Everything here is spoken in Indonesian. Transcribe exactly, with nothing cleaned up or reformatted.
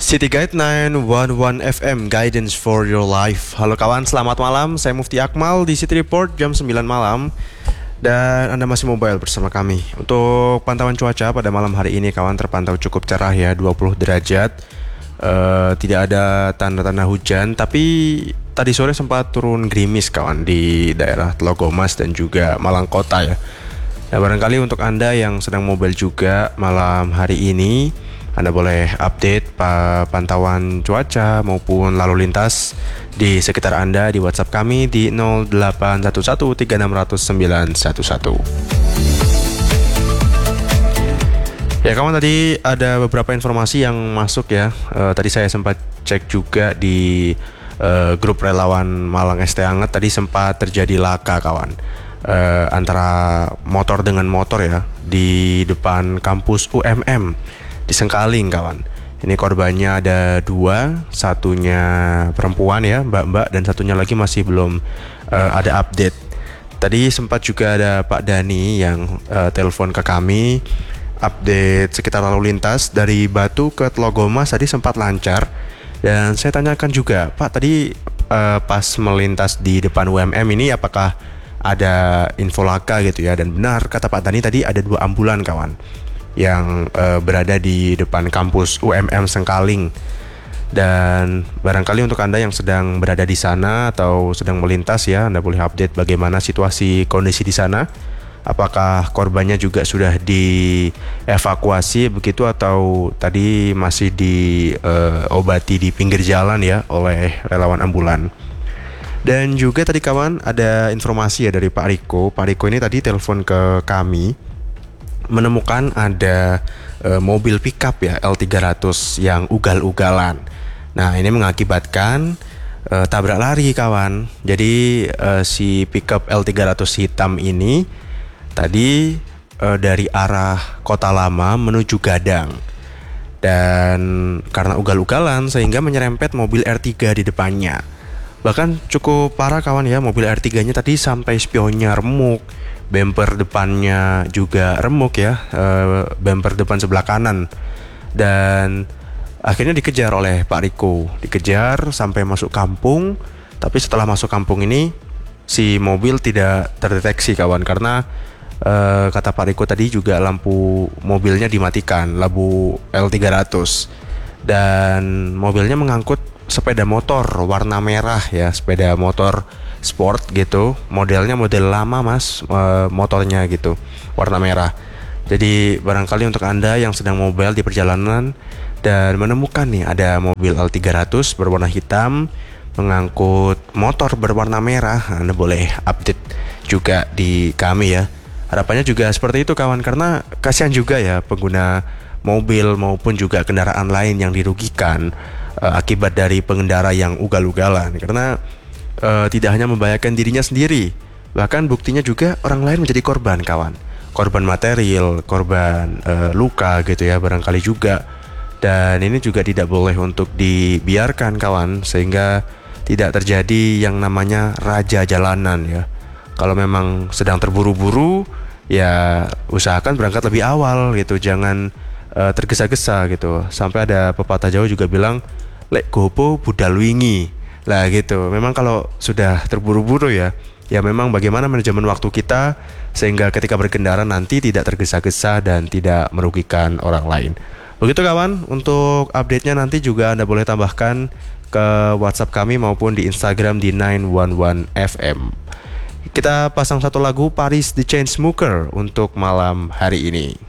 City Guide sembilan satu satu F M, Guidance for your life. Halo kawan, selamat malam. Saya Mufti Akmal di City Report jam sembilan malam. Dan Anda masih mobile bersama kami. Untuk pantauan cuaca pada malam hari ini kawan, terpantau cukup cerah ya, dua puluh derajat. uh, Tidak ada tanda-tanda hujan, tapi tadi sore sempat turun gerimis kawan di daerah Tlogomas dan juga Malang Kota ya. Nah, barangkali untuk Anda yang sedang mobile juga malam hari ini, Anda boleh update pantauan cuaca maupun lalu lintas di sekitar Anda di WhatsApp kami di nol delapan satu satu tiga enam nol nol sembilan satu satu. Ya kawan, tadi ada beberapa informasi yang masuk ya. Uh, tadi saya sempat cek juga di uh, grup relawan Malang Es Teh Anget. Tadi sempat terjadi laka kawan, uh, antara motor dengan motor ya di depan kampus U M M di Sengkaling kawan. Ini korbannya ada dua, satunya perempuan ya, mbak-mbak, dan satunya lagi masih belum uh, ada update. Tadi sempat juga ada Pak Dani yang uh, telepon ke kami, update sekitar lalu lintas dari Batu ke Tlogomas tadi sempat lancar. Dan saya tanyakan juga, Pak, tadi uh, pas melintas di depan U M M ini apakah ada info laka gitu ya? Dan benar kata Pak Dani, tadi ada dua ambulan kawan yang uh, berada di depan kampus U M M Sengkaling. Dan barangkali untuk Anda yang sedang berada di sana atau sedang melintas ya, Anda boleh update bagaimana situasi kondisi di sana. Apakah korbannya juga sudah dievakuasi begitu atau tadi masih diobati uh, di pinggir jalan ya oleh relawan ambulan. Dan juga tadi kawan ada informasi ya dari Pak Riko. Pak Riko ini tadi telepon ke kami, menemukan ada e, mobil pickup ya L tiga ratus yang ugal-ugalan. Nah, ini mengakibatkan e, tabrak lari kawan. Jadi e, si pickup L tiga ratus hitam ini tadi e, dari arah Kota Lama menuju Gadang. Dan karena ugal-ugalan sehingga menyerempet mobil R tiga di depannya. Bahkan cukup parah kawan ya, mobil R tiga-nya tadi sampai spionnya remuk. Bumper depannya juga remuk ya, e, bumper depan sebelah kanan. Dan akhirnya dikejar oleh Pak Riko, dikejar sampai masuk kampung. Tapi setelah masuk kampung ini si mobil tidak terdeteksi kawan, karena e, kata Pak Riko tadi juga lampu mobilnya dimatikan, lampu L tiga ratus. Dan mobilnya mengangkut sepeda motor warna merah ya, sepeda motor sport gitu, modelnya model lama mas, e, motornya gitu, warna merah. Jadi barangkali untuk Anda yang sedang mobile di perjalanan dan menemukan nih ada mobil L tiga ratus berwarna hitam mengangkut motor berwarna merah, Anda boleh update juga di kami ya. Harapannya juga seperti itu kawan, karena kasihan juga ya pengguna mobil maupun juga kendaraan lain yang dirugikan e, akibat dari pengendara yang ugal-ugalan. Karena Uh, tidak hanya membahayakan dirinya sendiri, bahkan buktinya juga orang lain menjadi korban kawan. Korban material, korban uh, luka gitu ya barangkali juga. Dan ini juga tidak boleh untuk dibiarkan kawan, sehingga tidak terjadi yang namanya raja jalanan ya. Kalau memang sedang terburu-buru ya usahakan berangkat lebih awal gitu, jangan uh, tergesa-gesa gitu. Sampai ada pepatah Jawa juga bilang, lek gopo budal wingi. Lah gitu, memang kalau sudah terburu-buru ya, ya memang bagaimana manajemen waktu kita sehingga ketika berkendara nanti tidak tergesa-gesa dan tidak merugikan orang lain. Begitu kawan, untuk update-nya nanti juga Anda boleh tambahkan ke WhatsApp kami maupun di Instagram di sembilan satu satu F M. Kita pasang satu lagu Paris The Chainsmokers untuk malam hari ini.